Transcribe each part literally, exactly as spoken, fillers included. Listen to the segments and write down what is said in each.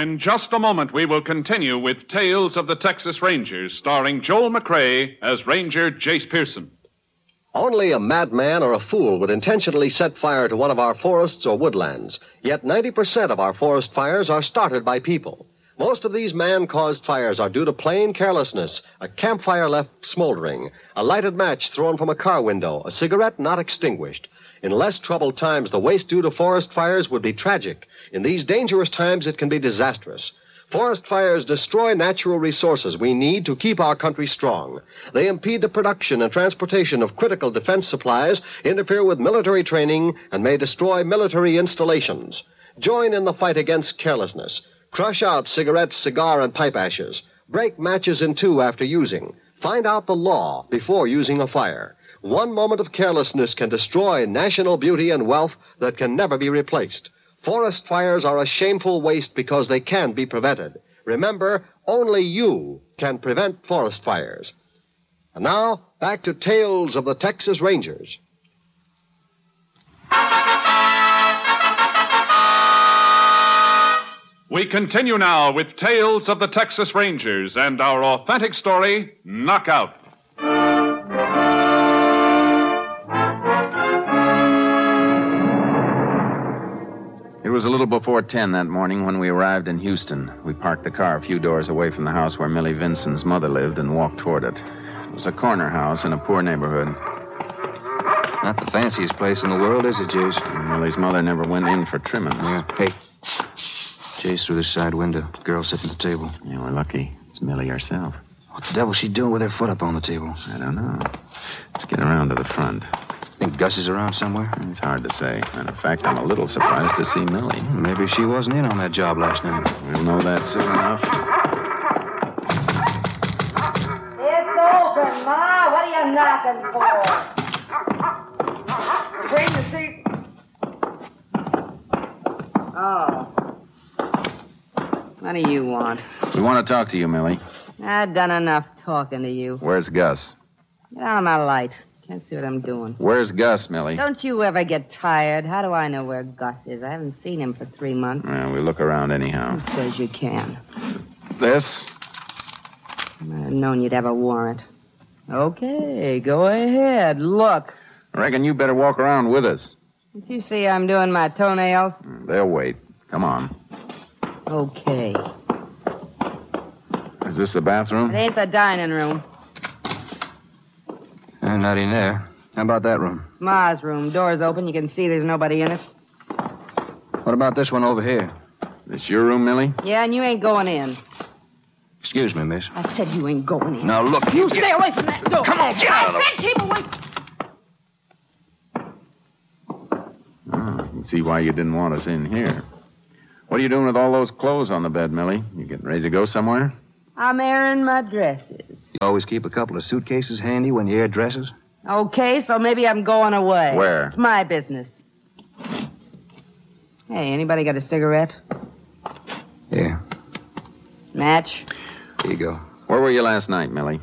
In just a moment, we will continue with Tales of the Texas Rangers, starring Joel McCrea as Ranger Jace Pearson. Only a madman or a fool would intentionally set fire to one of our forests or woodlands. Yet ninety percent of our forest fires are started by people. Most of these man-caused fires are due to plain carelessness, a campfire left smoldering, a lighted match thrown from a car window, a cigarette not extinguished. In less troubled times, the waste due to forest fires would be tragic. In these dangerous times, it can be disastrous. Forest fires destroy natural resources we need to keep our country strong. They impede the production and transportation of critical defense supplies, interfere with military training, and may destroy military installations. Join in the fight against carelessness. Crush out cigarette, cigar, and pipe ashes. Break matches in two after using. Find out the law before using a fire. One moment of carelessness can destroy national beauty and wealth that can never be replaced. Forest fires are a shameful waste because they can be prevented. Remember, only you can prevent forest fires. And now, back to Tales of the Texas Rangers. We continue now with Tales of the Texas Rangers and our authentic story, Knockout. It was a little before ten that morning when we arrived in Houston. We parked the car a few doors away from the house where Millie Vinson's mother lived and walked toward it. It was a corner house in a poor neighborhood. Not the fanciest place in the world, is it, Jace? Millie's mother never went in for trimmings. Yeah. Hey, Jace through the side window. Girl sitting at the table. Yeah, we're lucky. It's Millie herself. What the devil's she doing with her foot up on the table? I don't know. Let's get around to the front. Think Gus is around somewhere? It's hard to say. Matter of fact, I'm a little surprised to see Millie. Maybe she wasn't in on that job last night. We'll know that soon enough. It's open, Ma. What are you knocking for? Bring the seat. Oh. What do you want? We want to talk to you, Millie. I've done enough talking to you. Where's Gus? Get out of my light. Can't see what I'm doing. Where's Gus, Millie? Don't you ever get tired? How do I know where Gus is? I haven't seen him for three months. Well, we look around anyhow. Who says you can? This? I'd have known you'd have a warrant. Okay, go ahead. Look. I reckon you better walk around with us. Did you see I'm doing my toenails? They'll wait. Come on. Okay. Is this the bathroom? It ain't the dining room. Uh, not in there. How about that room? It's Ma's room. Door's open. You can see there's nobody in it. What about this one over here? This your room, Millie? Yeah, and you ain't going in. Excuse me, miss. I said you ain't going in. Now, look. You stay away from that door. Come on, get out of the... I said keep away. Oh, you can see why you didn't want us in here. What are you doing with all those clothes on the bed, Millie? You getting ready to go somewhere? I'm airing my dresses. You always keep a couple of suitcases handy when you air dresses? Okay, so maybe I'm going away. Where? It's my business. Hey, anybody got a cigarette? Yeah. Match? Here you go. Where were you last night, Millie?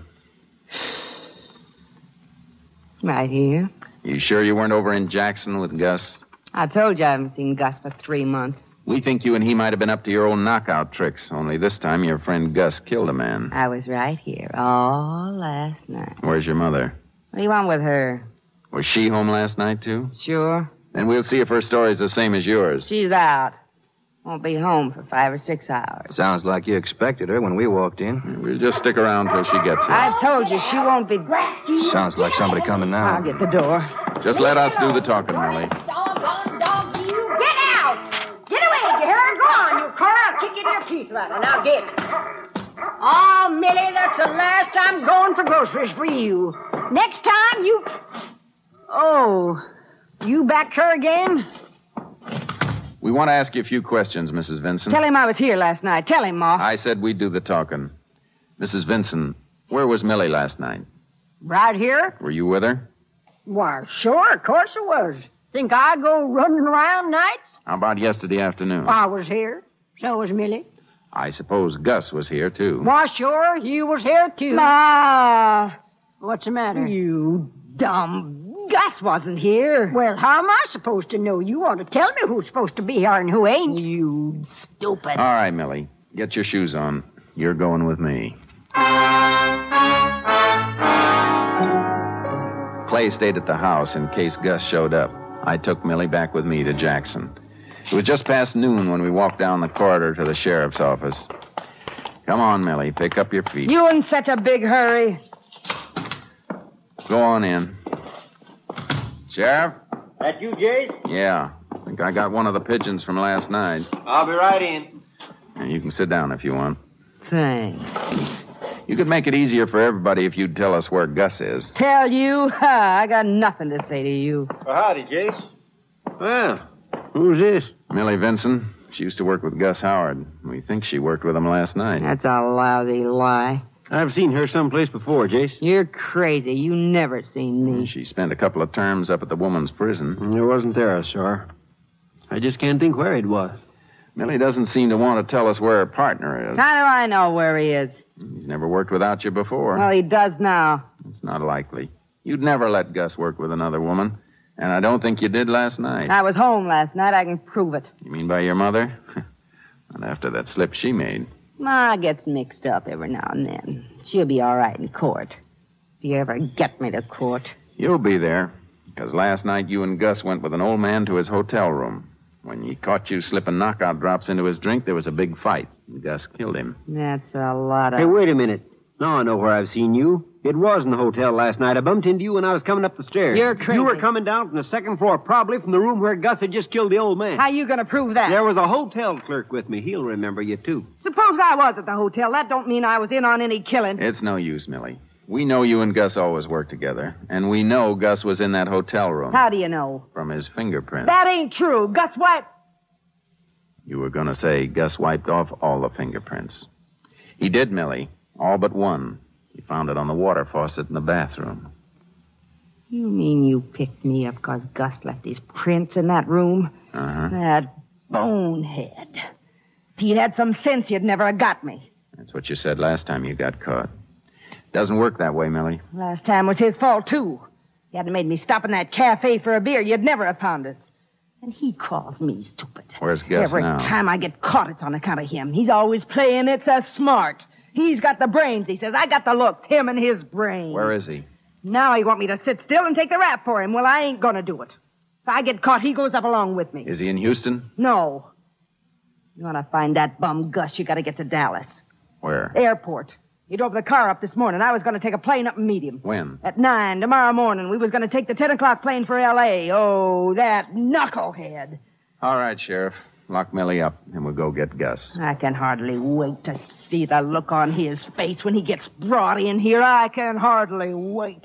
Right here. You sure you weren't over in Jackson with Gus? I told you I haven't seen Gus for three months. We think you and he might have been up to your old knockout tricks, only this time your friend Gus killed a man. I was right here all last night. Where's your mother? What do you want with her? Was she home last night, too? Sure. Then we'll see if her story's the same as yours. She's out. Won't be home for five or six hours. Sounds like you expected her when we walked in. We'll just stick around till she gets here. I told you she won't be... Sounds like somebody coming now. I'll get the door. Just let us do the talking, Millie. Doggone dog, you get out! Get away, you hear her? Go on, you cur. I'll kick you in your teeth right now. Now get. Oh, Millie, that's the last I'm going for groceries for you. Next time, you... Oh, you back her again? We want to ask you a few questions, Missus Vinson. Tell him I was here last night. Tell him, Ma. I said we'd do the talking. Missus Vinson, where was Millie last night? Right here? Were you with her? Why, sure, of course it was. Think I go running around nights? How about yesterday afternoon? I was here. So was Millie. I suppose Gus was here, too. Why, sure, you was here, too. Ma! What's the matter? You dumb Gus wasn't here. Well, how am I supposed to know? You ought to tell me who's supposed to be here and who ain't. You stupid. All right, Millie. Get your shoes on. You're going with me. Clay stayed at the house in case Gus showed up. I took Millie back with me to Jackson. It was just past noon when we walked down the corridor to the sheriff's office. Come on, Millie. Pick up your feet. You in such a big hurry. Go on in. Sheriff? That you, Jace? Yeah. I think I got one of the pigeons from last night. I'll be right in. And you can sit down if you want. Thanks. You could make it easier for everybody if you'd tell us where Gus is. Tell you? Ha, I got nothing to say to you. Well, howdy, Jace. Well, who's this? Millie Vinson. She used to work with Gus Howard. We think she worked with him last night. That's a lousy lie. I've seen her someplace before, Jace. You're crazy. You never seen me. She spent a couple of terms up at the woman's prison. It wasn't there, sir. I just can't think where it was. Millie doesn't seem to want to tell us where her partner is. How do I know where he is? He's never worked without you before. Well, he does now. It's not likely. You'd never let Gus work with another woman. And I don't think you did last night. I was home last night. I can prove it. You mean by your mother? Not after that slip she made. Ma gets mixed up every now and then. She'll be all right in court. If you ever get me to court. You'll be there. Because last night you and Gus went with an old man to his hotel room. When he caught you slipping knockout drops into his drink, there was a big fight. Gus killed him. That's a lot of... Hey, wait a minute. Now I know where I've seen you. It was in the hotel last night. I bumped into you when I was coming up the stairs. You're crazy. You were coming down from the second floor, probably from the room where Gus had just killed the old man. How you going to prove that? There was a hotel clerk with me. He'll remember you, too. Suppose I was at the hotel. That don't mean I was in on any killing. It's no use, Millie. We know you and Gus always work together. And we know Gus was in that hotel room. How do you know? From his fingerprints. That ain't true. Gus White... You were going to say Gus wiped off all the fingerprints. He did, Millie. All but one. He found it on the water faucet in the bathroom. You mean you picked me up because Gus left his prints in that room? Uh-huh. That bonehead. If he'd had some sense, you'd never have got me. That's what you said last time you got caught. Doesn't work that way, Millie. Last time was his fault, too. He hadn't made me stop in that cafe for a beer. You'd never have found us. And he calls me stupid. Where's Gus Every now? time I get caught, it's on account of him. He's always playing it's a smart. He's got the brains, he says. I got the looks. Him and his brains. Where is he? Now he want me to sit still and take the rap for him. Well, I ain't gonna do it. If I get caught, he goes up along with me. Is he in Houston? No. You want to find that bum Gus, you got to get to Dallas. Where? Airport. He drove the car up this morning. I was going to take a plane up and meet him. When? At nine tomorrow morning. We was going to take the ten o'clock plane for L A. Oh, that knucklehead. All right, Sheriff. Lock Millie up, and we'll go get Gus. I can hardly wait to see the look on his face when he gets brought in here. I can hardly wait.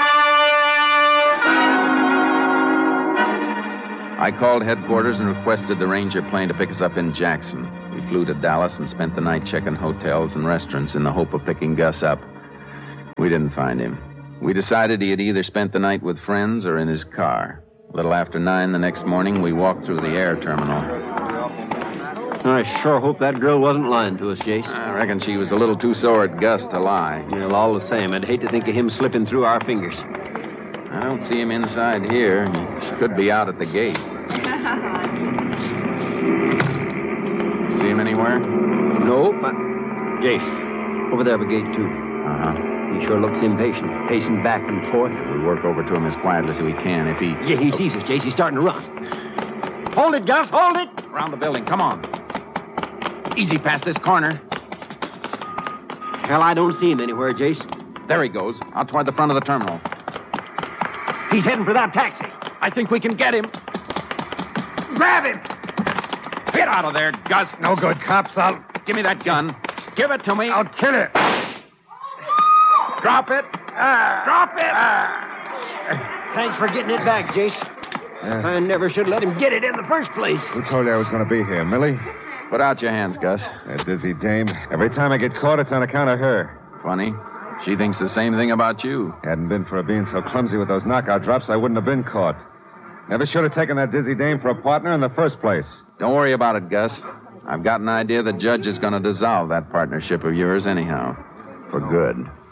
I called headquarters and requested the Ranger plane to pick us up in Jackson. We flew to Dallas and spent the night checking hotels and restaurants in the hope of picking Gus up. We didn't find him. We decided he had either spent the night with friends or in his car. A little after nine the next morning, we walked through the air terminal. I sure hope that girl wasn't lying to us, Jace. I reckon she was a little too sore at Gus to lie. Well, all the same, I'd hate to think of him slipping through our fingers. I don't see him inside here. He could be out at the gate. See him anywhere? Nope. I... Jace, over there by gate two. Uh-huh. He sure looks impatient, pacing back and forth. We work over to him as quietly as we can. If he... Yeah, he sees us, Jace. He's starting to run. Hold it, Gus. Hold it. Around the building. Come on. Easy past this corner. Well, I don't see him anywhere, Jace. There he goes, out toward the front of the terminal. He's heading for that taxi. I think we can get him. Grab him. Get out of there, Gus. No good, cops. I'll... Give me that gun. Give it to me. I'll kill it. Drop it. Uh, Drop it. Uh, Thanks for getting it back, Jace. Uh, I never should let him get it in the first place. Who told you I was going to be here, Millie? Put out your hands, Gus. That dizzy dame. Every time I get caught, it's on account of her. Funny. She thinks the same thing about you. Hadn't been for her being so clumsy with those knockout drops, I wouldn't have been caught. Never should have taken that dizzy dame for a partner in the first place. Don't worry about it, Gus. I've got an idea the judge is going to dissolve that partnership of yours anyhow. For good.